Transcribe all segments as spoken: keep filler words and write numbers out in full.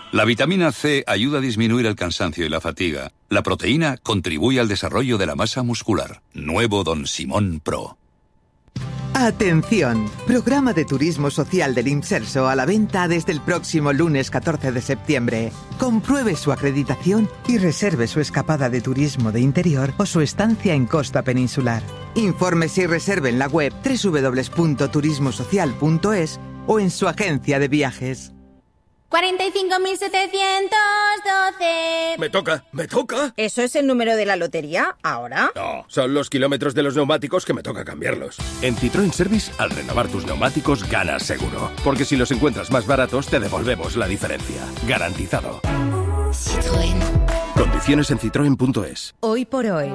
La vitamina C ayuda a disminuir el cansancio y la fatiga. La proteína contribuye al desarrollo de la masa muscular. Nuevo Don Simón Pro. Atención, programa de turismo social del Imserso a la venta desde el próximo lunes catorce de septiembre. Compruebe su acreditación y reserve su escapada de turismo de interior o su estancia en costa peninsular. Infórmese y reserve en la web doble u doble u doble u punto turismo social punto es o en su agencia de viajes. cuarenta y cinco mil setecientos doce. Me toca, me toca. ¿Eso es el número de la lotería ahora? No, son los kilómetros de los neumáticos que me toca cambiarlos. En Citroën Service, al renovar tus neumáticos, ganas seguro. Porque si los encuentras más baratos, te devolvemos la diferencia. Garantizado. Citroën. Condiciones en citroen punto es. Hoy por hoy,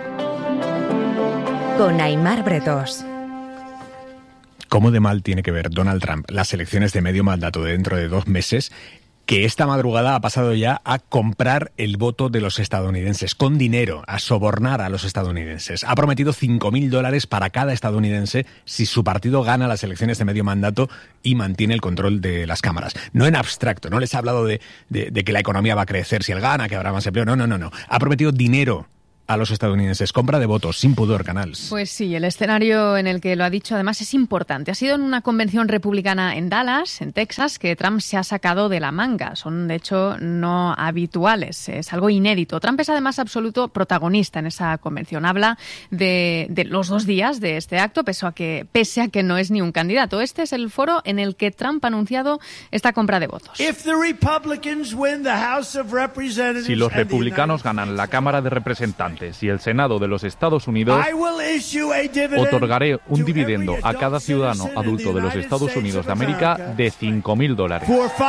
con Aimar Bretos. ¿Cómo de mal tiene que ver Donald Trump las elecciones de medio mandato de dentro de dos meses, que esta madrugada ha pasado ya a comprar el voto de los estadounidenses con dinero, a sobornar a los estadounidenses? Ha prometido cinco mil dólares para cada estadounidense si su partido gana las elecciones de medio mandato y mantiene el control de las cámaras. No en abstracto, no les ha hablado de, de, de que la economía va a crecer si él gana, que habrá más empleo. No, no, no, no. Ha prometido dinero a los estadounidenses. Compra de votos, sin pudor, Canals. Pues sí, el escenario en el que lo ha dicho además es importante. Ha sido en una convención republicana en Dallas, en Texas, que Trump se ha sacado de la manga. Son, de hecho, no habituales. Es algo inédito. Trump es además absoluto protagonista en esa convención. Habla de, de los dos días de este acto, pese a, que, pese a que no es ni un candidato. Este es el foro en el que Trump ha anunciado esta compra de votos. Si los republicanos ganan la Cámara de Representantes y el Senado de los Estados Unidos, otorgaré un dividendo a cada ciudadano adulto de los Estados Unidos de América de cinco mil dólares.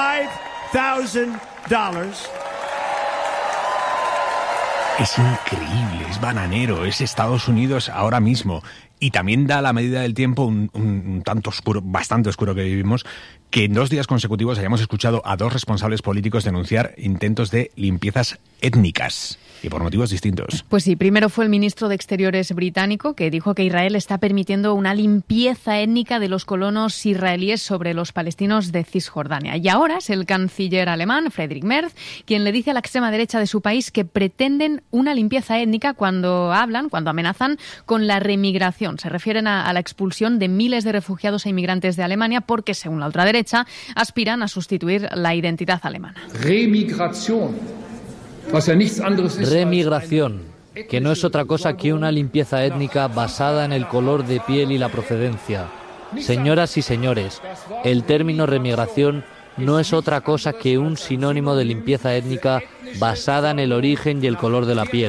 Es increíble, es bananero, es Estados Unidos ahora mismo. Y también da a la medida del tiempo un, un, un tanto oscuro, bastante oscuro que vivimos, que en dos días consecutivos hayamos escuchado a dos responsables políticos denunciar intentos de limpiezas étnicas, y por motivos distintos. Pues sí, primero fue el ministro de Exteriores británico, que dijo que Israel está permitiendo una limpieza étnica de los colonos israelíes sobre los palestinos de Cisjordania. Y ahora es el canciller alemán, Friedrich Merz, quien le dice a la extrema derecha de su país que pretenden una limpieza étnica cuando hablan, cuando amenazan con la remigración. Se refieren a, a la expulsión de miles de refugiados e inmigrantes de Alemania porque, según la ultraderecha, aspiran a sustituir la identidad alemana. Remigración, que no es otra cosa que una limpieza étnica basada en el color de piel y la procedencia. Señoras y señores, el término remigración no es otra cosa que un sinónimo de limpieza étnica basada en el origen y el color de la piel.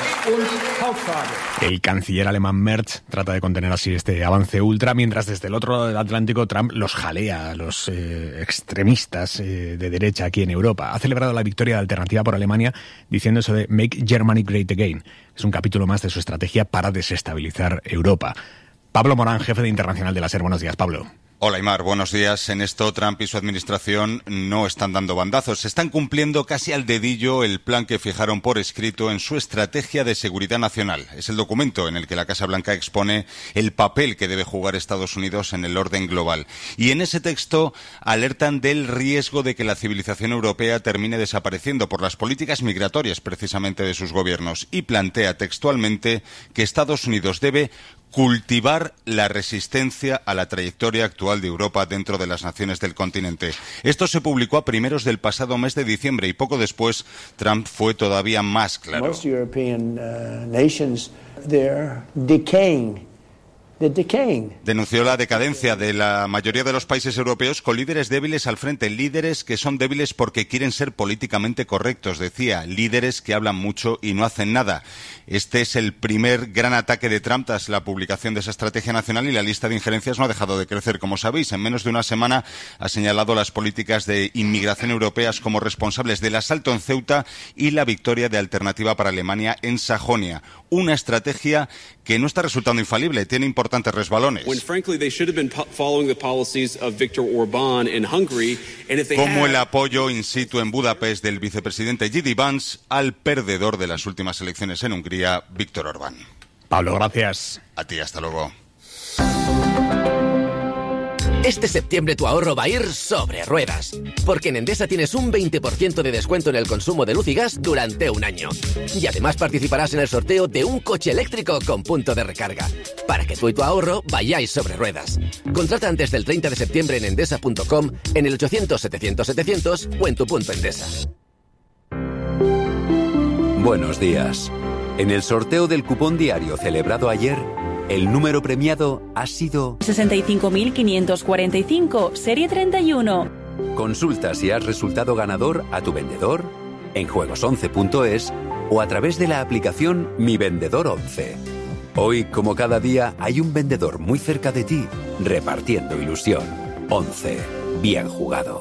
El canciller alemán Merz trata de contener así este avance ultra, mientras desde el otro lado del Atlántico Trump los jalea a los eh, extremistas eh, de derecha aquí en Europa. Ha celebrado la victoria de Alternativa por Alemania diciendo eso de Make Germany Great Again. Es un capítulo más de su estrategia para desestabilizar Europa. Pablo Morán, jefe de Internacional de la SER. Buenos días, Pablo. Hola, Aimar. Buenos días. En esto, Trump y su administración no están dando bandazos. Están cumpliendo casi al dedillo el plan que fijaron por escrito en su Estrategia de Seguridad Nacional. Es el documento en el que la Casa Blanca expone el papel que debe jugar Estados Unidos en el orden global. Y en ese texto alertan del riesgo de que la civilización europea termine desapareciendo por las políticas migratorias, precisamente, de sus gobiernos. Y plantea textualmente que Estados Unidos debe cultivar la resistencia a la trayectoria actual de Europa dentro de las naciones del continente. Esto se publicó a primeros del pasado mes de diciembre y poco después Trump fue todavía más claro. Most European uh, nations, they're decaying. Denunció la decadencia de la mayoría de los países europeos con líderes débiles al frente, líderes que son débiles porque quieren ser políticamente correctos, decía, líderes que hablan mucho y no hacen nada. Este es el primer gran ataque de Trump tras la publicación de esa estrategia nacional y la lista de injerencias no ha dejado de crecer. Como sabéis, en menos de una semana ha señalado las políticas de inmigración europeas como responsables del asalto en Ceuta y la victoria de Alternativa para Alemania en Sajonia. Una estrategia que no está resultando infalible, tiene importantes resbalones. Como el apoyo in situ en Budapest del vicepresidente J D Vance al perdedor de las últimas elecciones en Hungría, Viktor Orbán. Pablo, gracias. A ti, hasta luego. Este septiembre tu ahorro va a ir sobre ruedas, porque en Endesa tienes un veinte por ciento de descuento en el consumo de luz y gas durante un año. Y además participarás en el sorteo de un coche eléctrico con punto de recarga, para que tú y tu ahorro vayáis sobre ruedas. Contrata antes del treinta de septiembre en endesa punto com, en el ochocientos setecientos setecientos o en tu punto Endesa. Buenos días. En el sorteo del cupón diario celebrado ayer, el número premiado ha sido sesenta y cinco mil quinientos cuarenta y cinco, serie treinta y uno. Consulta si has resultado ganador a tu vendedor, en juegos once punto es o a través de la aplicación Mi Vendedor once. Hoy, como cada día, hay un vendedor muy cerca de ti, repartiendo ilusión. once. Bien jugado.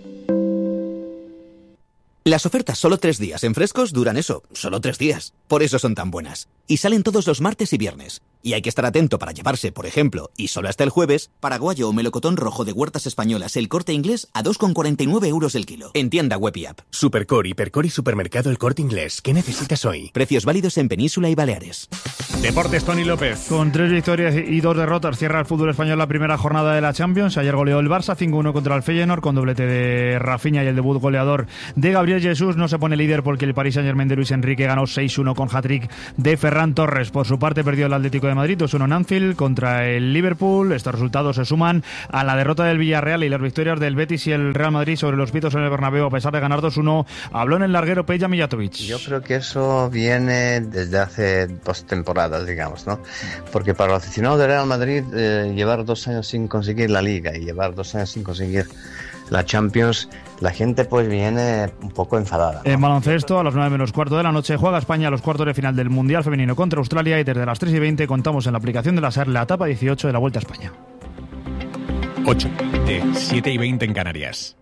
Las ofertas solo tres días en Frescos duran eso, solo tres días. Por eso son tan buenas. Y salen todos los martes y viernes. Y hay que estar atento para llevarse, por ejemplo, y solo hasta el jueves, paraguayo o melocotón rojo de Huertas Españolas El Corte Inglés a dos con cuarenta y nueve euros el kilo. En tienda web y app. Supercore, Hipercore y Supermercado El Corte Inglés. ¿Qué necesitas hoy? Precios válidos en Península y Baleares. Deportes, Tony López. Con tres victorias y dos derrotas cierra el fútbol español la primera jornada de la Champions. Ayer goleó el Barça cinco uno contra el Feyenoord con doblete de Rafinha y el debut goleador de Gabriel Jesús. No se pone líder porque el Paris Saint-Germain de Luis Enrique ganó seis uno con hat-trick de Ferran Torres. Por su parte perdió el Atlético de Madrid dos uno en Anfield contra el Liverpool. Estos resultados se suman a la derrota del Villarreal y las victorias del Betis y el Real Madrid sobre los pitos en el Bernabéu a pesar de ganar dos uno. Habló en el larguero Peja Mijatovic. Yo creo que eso viene desde hace dos temporadas, digamos, ¿no? Porque para los aficionados del Real Madrid eh, llevar dos años sin conseguir la Liga y llevar dos años sin conseguir la Champions, la gente pues viene un poco enfadada, ¿no? En baloncesto, a las nueve menos cuarto de la noche, juega España a los cuartos de final del Mundial Femenino contra Australia y desde las tres y veinte contamos en la aplicación de la SER la etapa dieciocho de la Vuelta a España. ocho, siete y veinte en Canarias.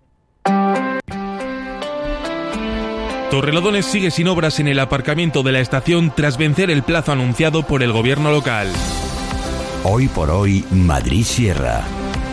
Torrelodones sigue sin obras en el aparcamiento de la estación tras vencer el plazo anunciado por el gobierno local. Hoy por hoy, Madrid Sierra.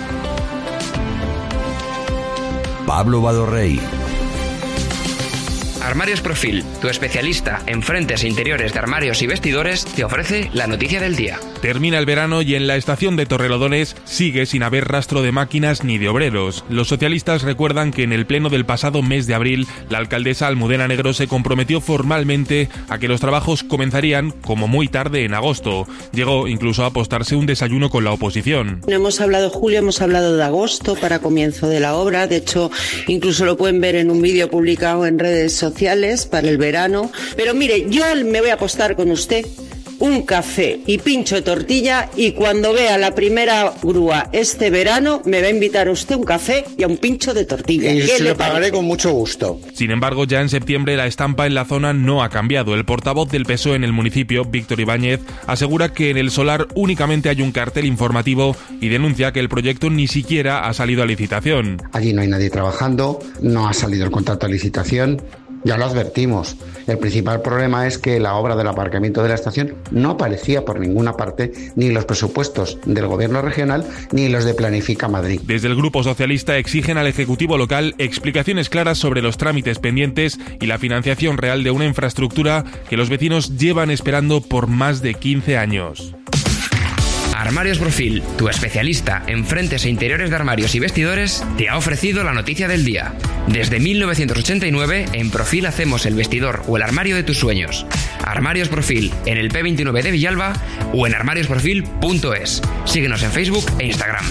Pablo Badorrey. Armarios Profil, tu especialista en frentes e interiores de armarios y vestidores, te ofrece la noticia del día. Termina el verano y en la estación de Torrelodones sigue sin haber rastro de máquinas ni de obreros. Los socialistas recuerdan que en el pleno del pasado mes de abril, la alcaldesa Almudena Negro se comprometió formalmente a que los trabajos comenzarían como muy tarde en agosto. Llegó incluso a apostarse un desayuno con la oposición. No hemos hablado de julio, hemos hablado de agosto para comienzo de la obra. De hecho, incluso lo pueden ver en un vídeo publicado en redes sociales para el verano. Pero mire, yo me voy a apostar con usted un café y pincho de tortilla, y cuando vea la primera grúa este verano me va a invitar a usted un café y a un pincho de tortilla. Y se lo pagaré con mucho gusto. Sin embargo, ya en septiembre la estampa en la zona no ha cambiado. El portavoz del P S O E en el municipio, Víctor Ibáñez, asegura que en el solar únicamente hay un cartel informativo y denuncia que el proyecto ni siquiera ha salido a licitación. Allí no hay nadie trabajando, no ha salido el contrato a licitación. Ya lo advertimos. El principal problema es que la obra del aparcamiento de la estación no aparecía por ninguna parte, ni en los presupuestos del gobierno regional ni los de Planifica Madrid. Desde el Grupo Socialista exigen al Ejecutivo local explicaciones claras sobre los trámites pendientes y la financiación real de una infraestructura que los vecinos llevan esperando por más de quince años. Armarios Profil, tu especialista en frentes e interiores de armarios y vestidores, te ha ofrecido la noticia del día. Desde mil novecientos ochenta y nueve, en Profil hacemos el vestidor o el armario de tus sueños. Armarios Profil, en el P veintinueve de Villalba o en armarios profil punto es. Síguenos en Facebook e Instagram.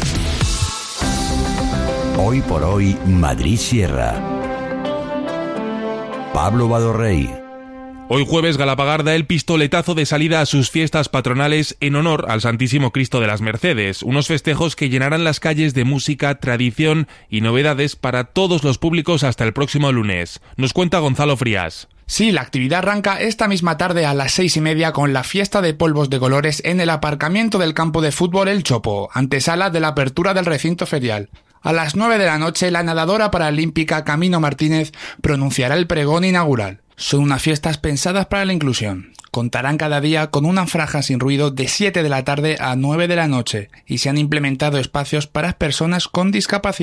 Hoy por hoy, Madrid Sierra. Pablo Badorrey. Hoy jueves Galapagar da el pistoletazo de salida a sus fiestas patronales en honor al Santísimo Cristo de las Mercedes, unos festejos que llenarán las calles de música, tradición y novedades para todos los públicos hasta el próximo lunes. Nos cuenta Gonzalo Frías. Sí, la actividad arranca esta misma tarde a las seis y media con la fiesta de polvos de colores en el aparcamiento del campo de fútbol El Chopo, antesala de la apertura del recinto ferial. A las nueve de la noche, la nadadora paralímpica Camino Martínez pronunciará el pregón inaugural. Son unas fiestas pensadas para la inclusión. Contarán cada día con una franja sin ruido de siete de la tarde a nueve de la noche y se han implementado espacios para personas con discapacidad.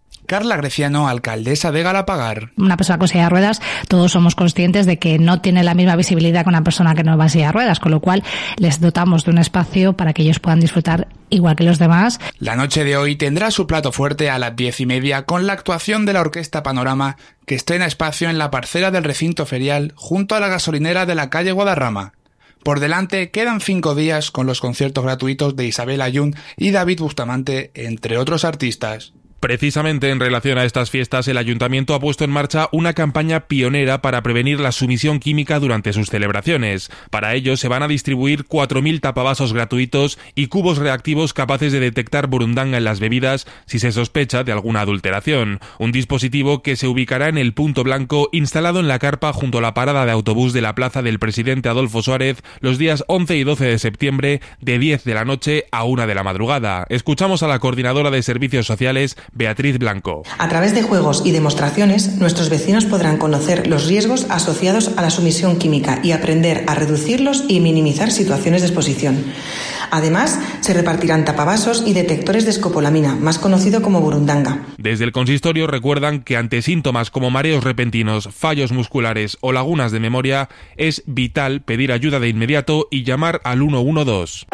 Carla Greciano, alcaldesa de Galapagar. Una persona con silla de ruedas, todos somos conscientes de que no tiene la misma visibilidad que una persona que no va en silla de ruedas, con lo cual les dotamos de un espacio para que ellos puedan disfrutar igual que los demás. La noche de hoy tendrá su plato fuerte a las diez y media con la actuación de la Orquesta Panorama, que estrena espacio en la parcela del recinto ferial junto a la gasolinera de la calle Guadarrama. Por delante quedan cinco días con los conciertos gratuitos de Isabel Ayun y David Bustamante, entre otros artistas. Precisamente en relación a estas fiestas, el Ayuntamiento ha puesto en marcha una campaña pionera para prevenir la sumisión química durante sus celebraciones. Para ello se van a distribuir cuatro mil tapavasos gratuitos y cubos reactivos capaces de detectar burundanga en las bebidas si se sospecha de alguna adulteración. Un dispositivo que se ubicará en el punto blanco instalado en la carpa junto a la parada de autobús de la Plaza del Presidente Adolfo Suárez los días once y doce de septiembre de diez de la noche a una de la madrugada. Escuchamos a la coordinadora de Servicios Sociales, Beatriz Blanco. A través de juegos y demostraciones, nuestros vecinos podrán conocer los riesgos asociados a la sumisión química y aprender a reducirlos y minimizar situaciones de exposición. Además, se repartirán tapavasos y detectores de escopolamina, más conocido como burundanga. Desde el consistorio recuerdan que ante síntomas como mareos repentinos, fallos musculares o lagunas de memoria, es vital pedir ayuda de inmediato y llamar al uno uno dos.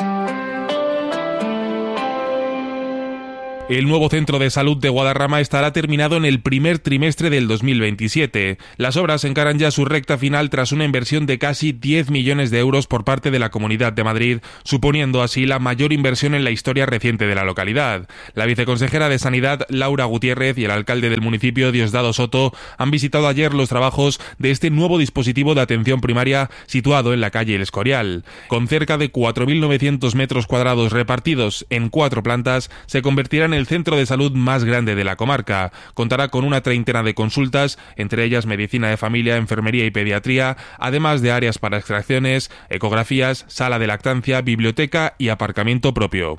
El nuevo centro de salud de Guadarrama estará terminado en el primer trimestre del dos mil veintisiete. Las obras encaran ya su recta final tras una inversión de casi diez millones de euros por parte de la Comunidad de Madrid, suponiendo así la mayor inversión en la historia reciente de la localidad. La viceconsejera de Sanidad, Laura Gutiérrez, y el alcalde del municipio, Diosdado Soto, han visitado ayer los trabajos de este nuevo dispositivo de atención primaria situado en la calle El Escorial. Con cerca de cuatro mil novecientos metros cuadrados repartidos en cuatro plantas, se convertirá en el centro de salud más grande de la comarca. Contará con una treintena de consultas, entre ellas medicina de familia, enfermería y pediatría, además de áreas para extracciones, ecografías, sala de lactancia, biblioteca y aparcamiento propio.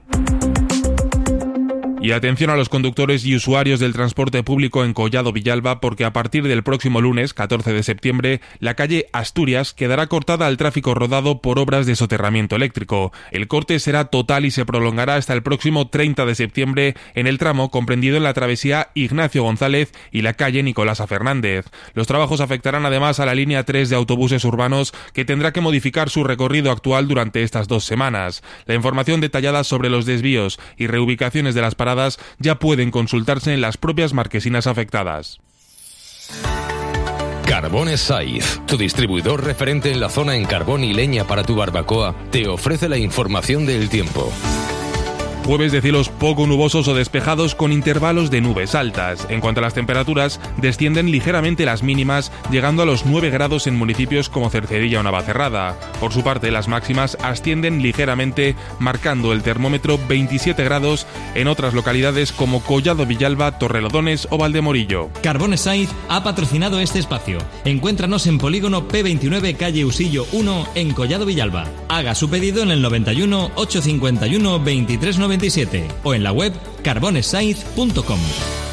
Y atención a los conductores y usuarios del transporte público en Collado Villalba, porque a partir del próximo lunes, catorce de septiembre, la calle Asturias quedará cortada al tráfico rodado por obras de soterramiento eléctrico. El corte será total y se prolongará hasta el próximo treinta de septiembre en el tramo comprendido en la travesía Ignacio González y la calle Nicolasa Fernández. Los trabajos afectarán además a la línea tres de autobuses urbanos, que tendrá que modificar su recorrido actual durante estas dos semanas. La información detallada sobre los desvíos y reubicaciones de las paradas ya pueden consultarse en las propias marquesinas afectadas. Carbones Saiz, tu distribuidor referente en la zona en carbón y leña para tu barbacoa, te ofrece la información del tiempo. Jueves de cielos poco nubosos o despejados con intervalos de nubes altas. En cuanto a las temperaturas, descienden ligeramente las mínimas, llegando a los nueve grados en municipios como Cercedilla o Navacerrada. Por su parte, las máximas ascienden ligeramente, marcando el termómetro veintisiete grados en otras localidades como Collado Villalba, Torrelodones o Valdemorillo. Carbones Saiz ha patrocinado este espacio. Encuéntranos en Polígono P veintinueve, calle Usillo uno, en Collado Villalba. Haga su pedido en el noventa y uno, ochocientos cincuenta y uno, veintitrés noventa y siete o en la web carbones saiz punto com.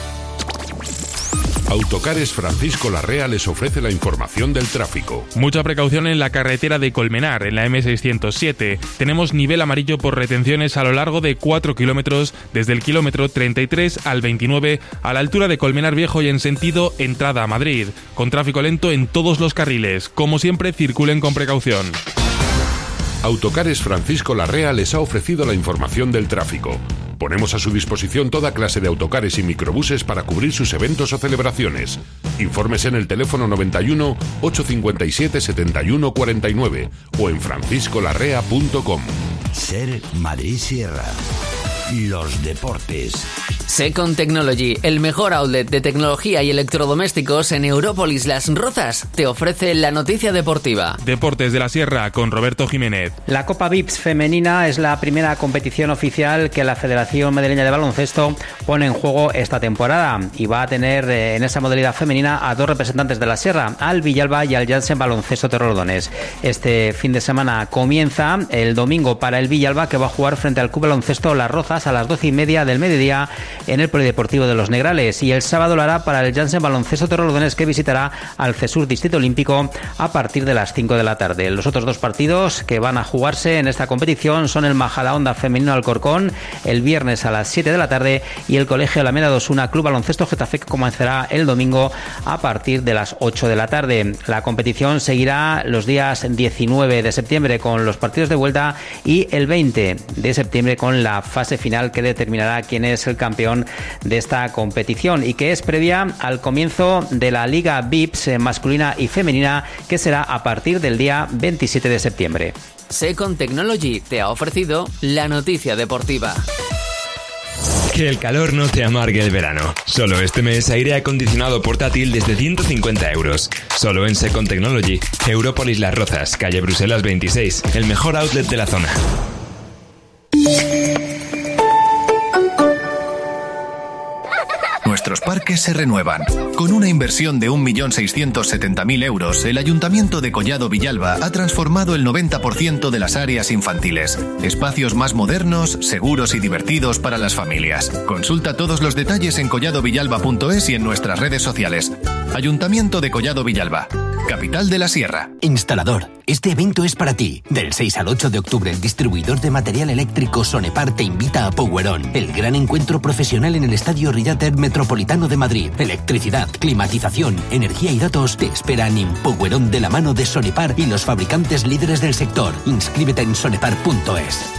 Autocares Francisco Larrea les ofrece la información del tráfico. Mucha precaución en la carretera de Colmenar, en la eme seiscientos siete. Tenemos nivel amarillo por retenciones a lo largo de cuatro kilómetros, desde el kilómetro treinta y tres al veintinueve, a la altura de Colmenar Viejo y en sentido entrada a Madrid, con tráfico lento en todos los carriles. Como siempre, circulen con precaución. Autocares Francisco Larrea les ha ofrecido la información del tráfico. Ponemos a su disposición toda clase de autocares y microbuses para cubrir sus eventos o celebraciones. Informes en el teléfono noventa y uno, ochocientos cincuenta y siete, setenta y uno cuarenta y nueve o en francisco larrea punto com. Ser Madrid Sierra. Los deportes. Second Technology, el mejor outlet de tecnología y electrodomésticos en Európolis Las Rozas, te ofrece la noticia deportiva. Deportes de la Sierra con Roberto Jiménez. La Copa Vips femenina es la primera competición oficial que la Federación Madrileña de Baloncesto pone en juego esta temporada y va a tener eh, en esa modalidad femenina a dos representantes de la Sierra, al Villalba y al Janssen Baloncesto Torrelodones. Este fin de semana comienza el domingo para el Villalba, que va a jugar frente al Club Baloncesto Las Rozas a las doce y media del mediodía en el Polideportivo de los Negrales, y el sábado lo hará para el Janssen Baloncesto Torrelodones, que visitará al CESUR Distrito Olímpico a partir de las cinco de la tarde. Los otros dos partidos que van a jugarse en esta competición son el Majadahonda Femenino Alcorcón el viernes a las siete de la tarde y el Colegio Alameda Osuna Club Baloncesto Getafe, que comenzará el domingo a partir de las ocho de la tarde. La competición seguirá los días diecinueve de septiembre con los partidos de vuelta y el veinte de septiembre con la fase final, que determinará quién es el campeón de esta competición y que es previa al comienzo de la Liga V I P S masculina y femenina, que será a partir del día veintisiete de septiembre. Second Technology te ha ofrecido la noticia deportiva. Que el calor no te amargue el verano. Solo este mes aire acondicionado portátil desde ciento cincuenta euros. Solo en Second Technology. Európolis Las Rozas, calle Bruselas veintiséis. El mejor outlet de la zona. Nuestros parques se renuevan. Con una inversión de un millón seiscientos setenta mil euros, el Ayuntamiento de Collado Villalba ha transformado el noventa por ciento de las áreas infantiles. Espacios más modernos, seguros y divertidos para las familias. Consulta todos los detalles en collado villalba punto es y en nuestras redes sociales. Ayuntamiento de Collado Villalba, capital de la Sierra. Instalador, este evento es para ti. Del seis al ocho de octubre, el distribuidor de material eléctrico Sonepar te invita a Powerón, el gran encuentro profesional en el Estadio Riater Metropolitano de Madrid. Electricidad, climatización, energía y datos te esperan en Powerón de la mano de Sonepar y los fabricantes líderes del sector. Inscríbete en sonepar punto es.